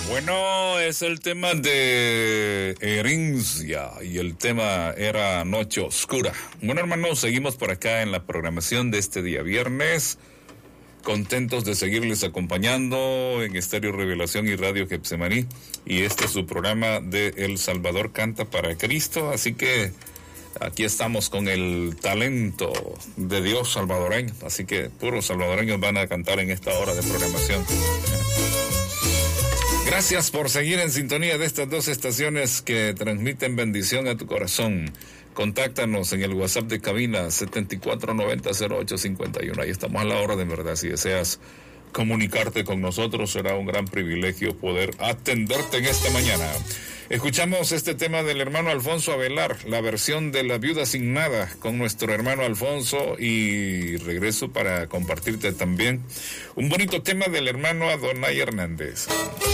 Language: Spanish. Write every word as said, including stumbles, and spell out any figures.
Bueno, es el tema de herencia y el tema era Noche Oscura. Bueno, hermanos, seguimos por acá en la programación de este día viernes. Contentos de seguirles acompañando en Estéreo Revelación y Radio Getsemaní. Y este es su programa de El Salvador Canta para Cristo. Así que aquí estamos con el talento de Dios salvadoreño. Así que puros salvadoreños van a cantar en esta hora de programación. Gracias por seguir en sintonía de estas dos estaciones que transmiten bendición a tu corazón. Contáctanos en el WhatsApp de cabina setenta y cuatro noventa cero ocho cincuenta y uno. Ahí estamos a la hora de verdad. Si deseas comunicarte con nosotros, será un gran privilegio poder atenderte en esta mañana. Escuchamos este tema del hermano Alfonso Avelar, la versión de La Viuda Sin Nada, con nuestro hermano Alfonso, y regreso para compartirte también un bonito tema del hermano Adonai Hernández.